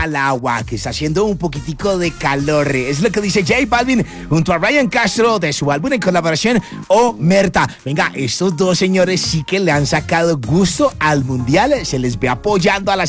al agua, que está haciendo un poquitico de calor. Es lo que dice J Balvin junto a Ryan Castro de su álbum en colaboración Omerta. Venga, estos dos señores sí que le han sacado gusto al mundial. Se les ve apoyando a la